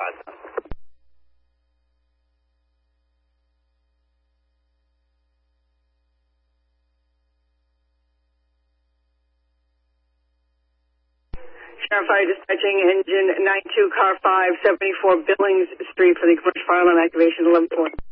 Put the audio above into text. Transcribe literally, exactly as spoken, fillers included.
five. Sheriff Fire dispatching engine nine two car five seventy-four Billings Street for the commercial fire alarm activation eleven four.